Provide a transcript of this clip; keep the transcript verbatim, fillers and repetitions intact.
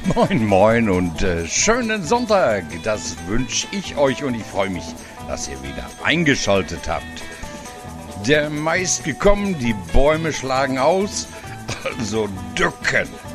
Moin, moin und äh, schönen Sonntag. Das wünsche ich euch und ich freue mich, dass ihr wieder eingeschaltet habt. Der Mai ist gekommen, die Bäume schlagen aus, also ducken.